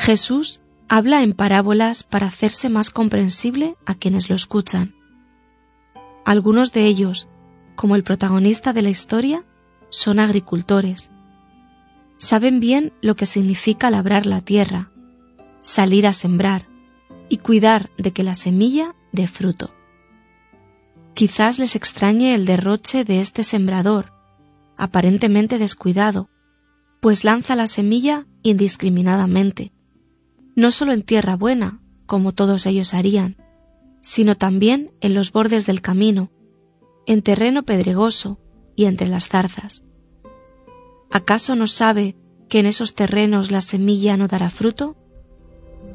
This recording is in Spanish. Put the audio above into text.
Jesús habla en parábolas para hacerse más comprensible a quienes lo escuchan. Algunos de ellos, como el protagonista de la historia, son agricultores. Saben bien lo que significa labrar la tierra, salir a sembrar y cuidar de que la semilla dé fruto. Quizás les extrañe el derroche de este sembrador, aparentemente descuidado, pues lanza la semilla indiscriminadamente, no solo en tierra buena, como todos ellos harían, sino también en los bordes del camino, en terreno pedregoso y entre las zarzas. ¿Acaso no sabe que en esos terrenos la semilla no dará fruto?